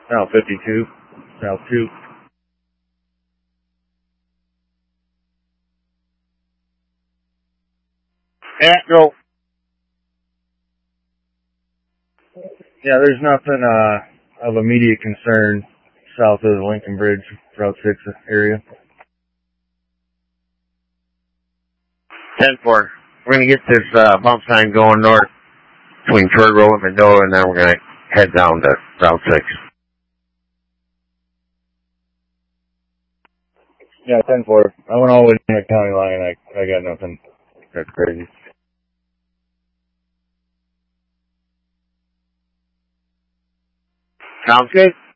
South 52, South 2. Yeah, go. Yeah, there's nothing of immediate concern south of the Lincoln Bridge, Route 6 area. 10-4. We're going to get this bump sign going north between Truro and Mendoza, and then we're going to head down to Route 6. Yeah, 10-4. I went all the way to the county line. I got nothing. That's crazy. Sounds good.